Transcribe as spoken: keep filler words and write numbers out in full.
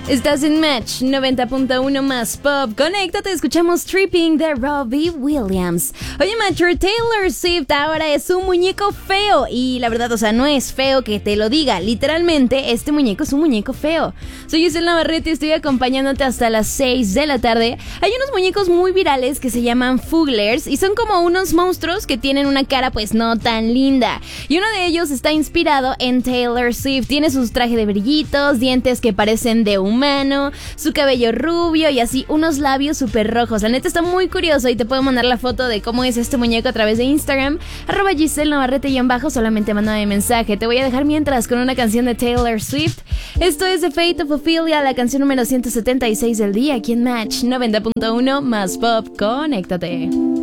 Estás en Match noventa punto uno más Pop. Conéctate, escuchamos Tripping de Robbie Williams. Oye, Macho, Taylor Swift ahora es un muñeco feo. Y la verdad, o sea, no es feo que te lo diga. Literalmente, este muñeco es un muñeco feo. Soy Giselle Navarrete y estoy acompañándote hasta las seis de la tarde. Hay unos muñecos muy virales que se llaman Fugglers y son como unos monstruos que tienen una cara pues no tan linda. Y uno de ellos está inspirado en Taylor Swift. Tiene sus trajes de brillitos, dientes que parecen de humano, su cabello rubio y así unos labios súper rojos. La neta está muy curioso y te puedo mandar la foto de cómo es este muñeco a través de Instagram, arroba Giselle Navarrete y en bajo, solamente mándame mensaje. Te voy a dejar mientras con una canción de Taylor Swift. Esto es The Fate of Ophelia, la canción número ciento setenta y seis del día aquí en Match noventa punto uno más Pop. Conéctate.